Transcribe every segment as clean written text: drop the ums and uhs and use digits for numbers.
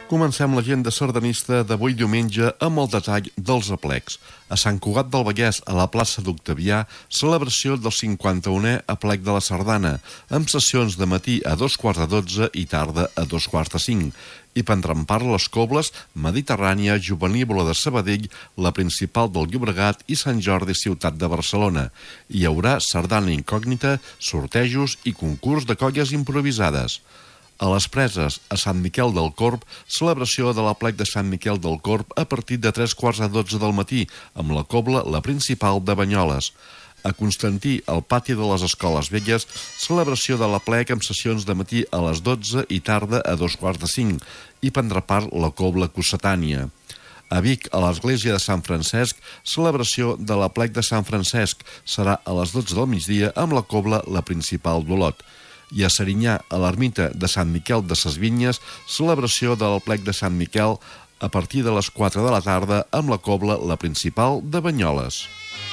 Comencem l'agenda sardanista d'avui diumenge amb el detall dels aplecs. A Sant Cugat del Vallès, a la plaça d'Octavià, celebració del 51è aplec de la sardana, amb sessions de matí a 2:15 i tarda a 2:45. Hi prendran part les cobles Mediterrània, Jovenívola de Sabadell, la Principal del Llobregat i Sant Jordi Ciutat de Barcelona. Hi haurà sardana incògnita, sortejos i concurs de colles improvisades. A les Preses, a Sant Miquel del Corb, celebració de l'aplec de Sant Miquel del Corb a partir de 3:15 del matí, amb la cobla La Principal de Banyoles. A Constantí, al pati de les Escoles Velles, celebració de l'aplec amb sessions de matí a les 12 i tarda a 2:45. Hi prendrà part la cobla Cossetània. A Vic, a l'església de Sant Francesc, celebració de l'aplec de Sant Francesc. Serà a les 12 del migdia amb la cobla La Principal d'Olot. I a Serinyà, a l'ermita de Sant Miquel de ses Vinyes, celebració de l'aplec de Sant Miquel a partir de les 4 de la tarda amb la cobla La Principal de Banyoles.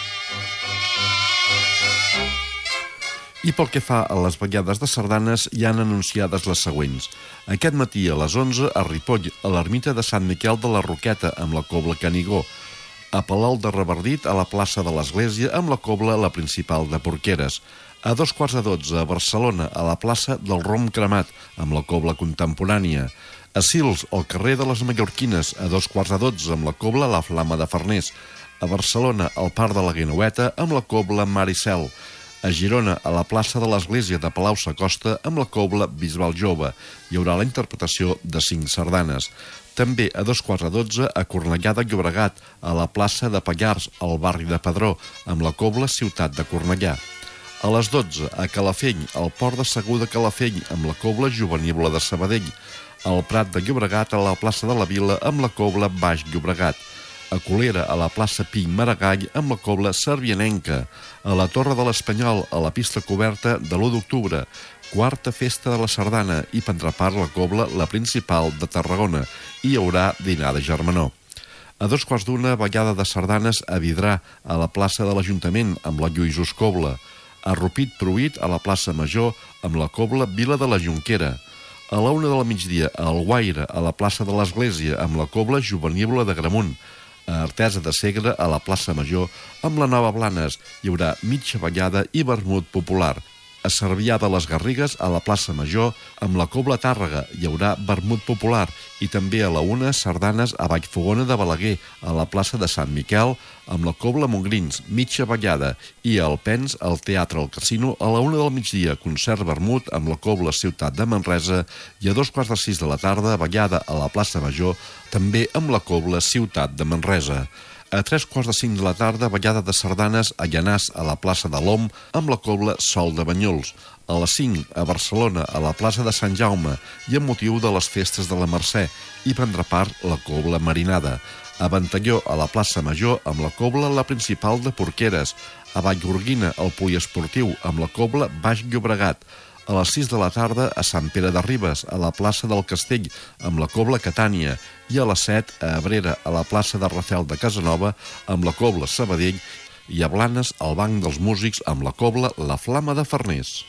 I pel que fa a les ballades de sardanes, hi han anunciades les següents. Aquest matí a les 11 a Ripoll, a l'ermita de Sant Miquel de la Roqueta amb la cobla Canigó. A Palol de Revardit, a la plaça de l'Església amb la cobla La Principal de Porqueres. A 2:15 a Barcelona, a la plaça del Rom Cremat, amb la cobla Contemporània. A Sils, al carrer de les Mallorquines, a 2:15 amb la cobla La Flama de Farners. A Barcelona, al Parc de la Guineueta, amb la cobla Maricel. A Girona, a la plaça de l'Església de Palau-Sacosta, amb la cobla Bisbal Jove. Hi haurà la interpretació de 5 sardanes. També a 2:15 a Cornellà de Llobregat, a la plaça de Pallars, al barri de Padró, amb la cobla Ciutat de Cornellà. A les 12, a Calafell, al port de Segur de Calafell, amb la cobla Jovenívola de Sabadell. Al Prat de Llobregat, a la plaça de la Vila, amb la cobla Baix Llobregat. A Colera, a la plaça Pi Maragall, amb la cobla Servianenca. A la Torre de l'Espanyol, a la pista coberta de l'1 d'octubre. Quarta festa de la sardana, i prendrà part la cobla La Principal de Tarragona. I hi haurà dinar de germanor. A 2:15, ballada de sardanes a Vidrà, a la plaça de l'Ajuntament, amb la Lluïsos Cobla. A Rupit Pruit, a la plaça Major, amb la cobla Vila de la Jonquera. A la 1 del migdia, a Alguaire, a la plaça de l'Església, amb la cobla Jovenívola de Gramunt. A Artesa de Segre, a la plaça Major, amb la Nova Blanes, hi haurà mitja ballada i vermut popular. A Cervià de les Garrigues, a la plaça Major, amb la cobla Tàrrega, hi haurà vermut popular. I també a la 1, sardanes a Vallfogona de Balaguer, a la plaça de Sant Miquel, amb la cobla Montgrins, mitja ballada. I a Alpens, al Teatre al Casino, a la 1 del migdia, concert vermut amb la cobla Ciutat de Manresa. I a 2:15 de la tarda, ballada a la plaça Major, també amb la cobla Ciutat de Manresa. A 3:45 de la tarda, ballada de sardanes a Llanàs, a la plaça de l'Om, amb la cobla Sol de Banyuls. A les 5, a Barcelona, a la plaça de Sant Jaume, i amb motiu de les festes de la Mercè, hi prendrà part la cobla Marinada. A Ventalló, a la plaça Major, amb la cobla La Principal de Porqueres. A Vallgorguina, al poliesportiu, amb la cobla Baix Llobregat. A les 6 de la tarda, a Sant Pere de Ribes, a la plaça del Castell, amb la cobla Catània. I a les 7, a Abrera, a la plaça de Rafel de Casanova, amb la cobla Sabadell. I a Blanes, al Banc dels Músics, amb la cobla La Flama de Farners.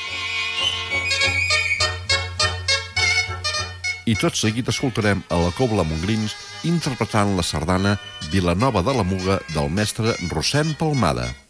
I tot seguit escoltarem a la cobla Montgrins interpretant la sardana Vilanova de la Muga del mestre Rossend Palmada.